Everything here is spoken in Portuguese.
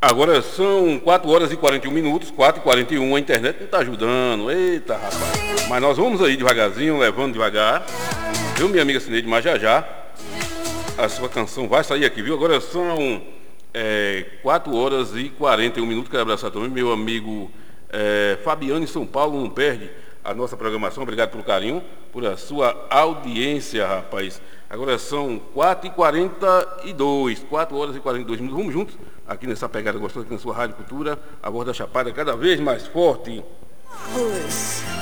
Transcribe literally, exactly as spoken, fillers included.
Agora são quatro horas e quarenta e um minutos, quatro e quarenta e um, a internet não está ajudando. Eita, rapaz. Mas nós vamos aí devagarzinho, levando devagar. Viu, minha amiga Cineide, mas já já a sua canção vai sair aqui, viu? Agora são é, quatro horas e quarenta e um minutos. Quero abraçar também meu amigo é, Fabiano em São Paulo, não perde a nossa programação. Obrigado pelo carinho, por a sua audiência, rapaz. Agora são quatro e quarenta e dois, quatro horas e quarenta e dois minutos. Vamos juntos aqui nessa pegada gostosa, aqui na sua Rádio Cultura, a voz da Chapada cada vez mais forte. Vamos.